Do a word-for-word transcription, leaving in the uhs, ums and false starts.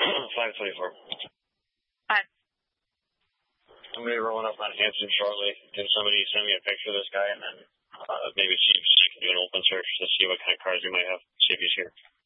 five twenty-four. Five. I'm going to be rolling up on Hanson shortly. Can somebody send me a picture of this guy and then uh, maybe see if I can do an open search to see what kind of cars he might have, see if he's here.